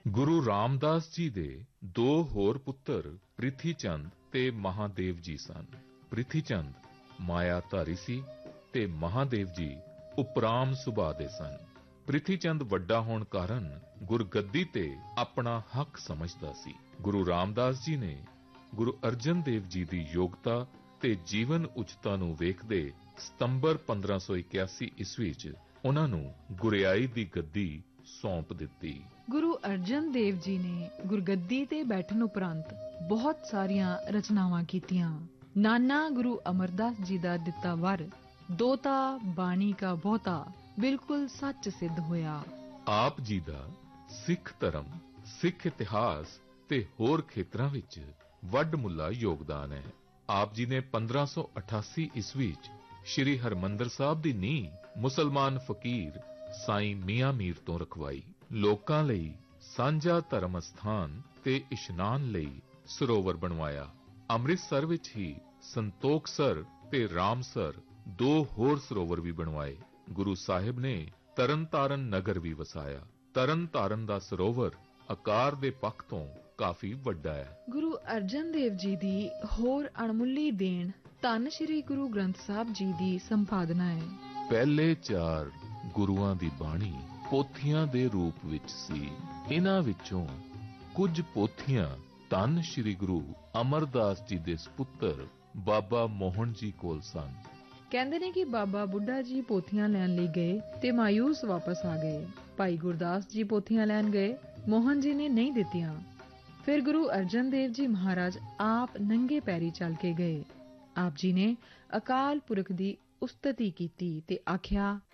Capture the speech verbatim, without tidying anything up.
ਗੁਰੂ ਰਾਮਦਾਸ ਜੀ ਦੇ ਦੋ ਹੋਰ ਪੁੱਤਰ ਪ੍ਰਿਥੀ ਚੰਦ ਤੇ ਮਹਾਦੇਵ ਜੀ ਸਨ। ਪ੍ਰਿਥੀ ਚੰਦ ਮਾਇਆਧਾਰੀ ਸੀ ਤੇ ਮਹਾਦੇਵ ਜੀ ਉਪਰਾਮ ਸੁਭਾਅ ਦੇ ਸਨ। ਪ੍ਰਿਥੀ ਚੰਦ ਵੱਡਾ ਹੋਣ ਕਾਰਨ ਗੁਰਗੱਦੀ ਤੇ ਆਪਣਾ ਹੱਕ ਸਮਝਦਾ ਸੀ। ਗੁਰੂ ਰਾਮਦਾਸ ਜੀ ਨੇ ਗੁਰੂ ਅਰਜਨ ਦੇਵ ਜੀ ਦੀ ਯੋਗਤਾ ਤੇ ਜੀਵਨ ਉੱਚਤਾ ਨੂੰ ਵੇਖਦੇ ਸਤੰਬਰ ਪੰਦਰਾਂ ਸੌ ਇਕਿਆਸੀ ਈਸਵੀ ਚ ਉਹਨਾਂ ਨੂੰ ਗੁਰਿਆਈ ਦੀ ਗੱਦੀ ਸੌਂਪ ਦਿੱਤੀ। ਗੁਰੂ ਅਰਜਨ ਦੇਵ ਜੀ ਨੇ ਗੁਰਗੱਦੀ ਤੇ ਬੈਠਣ ਉਪਰੰਤ ਬਹੁਤ ਸਾਰੀਆਂ ਰਚਨਾਵਾਂ ਕੀਤੀਆਂ। ਨਾਨਾ ਗੁਰੂ ਅਮਰਦਾਸ ਜੀ ਦਾ ਦਿੱਤਾ ਵਰ ਦੋਤਾ ਬਾਣੀ ਕਾ ਬਹੁਤਾ ਬਿਲਕੁਲ ਸੱਚ ਸਿੱਧ ਹੋਇਆ। ਆਪ ਜੀ ਦਾ ਸਿੱਖ ਧਰਮ, ਸਿੱਖ ਇਤਿਹਾਸ ਤੇ ਹੋਰ ਖੇਤਰਾਂ ਵਿੱਚ ਵੱਡਮੁੱਲਾ ਯੋਗਦਾਨ ਹੈ। ਆਪ ਜੀ ਨੇ ਪੰਦਰਾਂ ਸੌ ਅਠਾਸੀ ਈਸਵੀ ਚ ਸ਼੍ਰੀ ਹਰਮੰਦਰ ਸਾਹਿਬ ਦੀ ਨੀਂਹ ਮੁਸਲਮਾਨ ਫਕੀਰ ਸਾਈਂ ਮੀਆਂ ਮੀਰ ਤੋਂ ਰਖਵਾਈ। ਲੋਕਾਂ ਲਈ ਸਾਂਝਾ ਧਰਮ ਅਸਥਾਨ ਤੇ ਇਸ਼ਨਾਨ ਲਈ ਸਰੋਵਰ ਬਣਵਾਇਆ। ਅੰਮ੍ਰਿਤਸਰ ਵਿੱਚ ਹੀ ਸੰਤੋਖਸਰ ਤੇ ਰਾਮਸਰ ਦੋ ਹੋਰ ਸਰੋਵਰ ਵੀ ਬਣਵਾਏ। ਗੁਰੂ ਸਾਹਿਬ ਨੇ ਤਰਨਤਾਰਨ ਨਗਰ ਵੀ ਵਸਾਇਆ। ਤਰਨਤਾਰਨ ਦਾ ਸਰੋਵਰ ਆਕਾਰ ਦੇ ਪੱਖ ਤੋਂ ਕਾਫੀ ਵੱਡਾ ਹੈ। ਗੁਰੂ ਅਰਜਨ ਦੇਵ ਜੀ ਦੀ ਹੋਰ ਅਣਮੁੱਲੀ ਦੇਣ ਧੰਨ ਸ਼੍ਰੀ ਗੁਰੂ ਗ੍ਰੰਥ ਸਾਹਿਬ ਜੀ ਦੀ ਸੰਪਾਦਨਾ ਹੈ। ਪਹਿਲੇ ਚਾਰ ਗੁਰੂਆਂ ਦੀ ਬਾਣੀ ਪੋਥੀਆਂ ਦੇ ਰੂਪ ਵਿੱਚ ਸੀ। ਇਹਨਾਂ ਵਿੱਚੋਂ ਕੁਝ ਪੋਥੀਆਂ ਧੰਨ ਸ਼੍ਰੀ ਗੁਰੂ ਅਮਰਦਾਸ ਜੀ ਦੇ ਸੁਪੁੱਤਰ ਬਾਬਾ ਮੋਹਨ ਜੀ ਕੋਲ ਸਨ। ਕਹਿੰਦੇ ਨੇ ਕਿ ਬਾਬਾ ਬੁੱਢਾ ਜੀ ਪੋਥੀਆਂ ਲੈਣ ਲਈ ਗਏ ਤੇ ਮਾਯੂਸ ਵਾਪਸ ਆ ਗਏ। ਭਾਈ ਗੁਰਦਾਸ ਜੀ ਪੋਥੀਆਂ ਲੈਣ ਗਏ, ਮੋਹਨ ਜੀ ਨੇ ਨਹੀਂ ਦਿੱਤੀਆਂ। ਫਿਰ ਗੁਰੂ ਅਰਜਨ ਦੇਵ ਜੀ ਮਹਾਰਾਜ ਆਪ ਨੰਗੇ ਪੈਰੀ ਚੱਲ ਕੇ ਗਏ। ਆਪ ਜੀ ਨੇ ਅਕਾਲ ਪੁਰਖ ਦੀ ਉਸਤਤੀ ਕੀਤੀ ਤੇ ਆਖਿਆ,